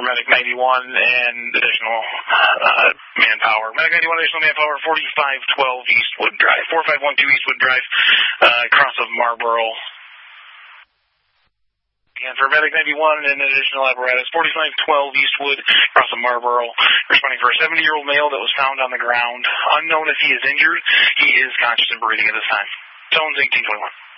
for Medic 91 and additional manpower. Medic 91, additional manpower, 4512 Eastwood Drive. 4512 Eastwood Drive, across of Marlboro. And for Medic 91 and additional apparatus, 4512 Eastwood, across of Marlboro, responding for a 70-year-old male that was found on the ground. Unknown if he is injured. He is conscious and breathing at this time. Zones 1821.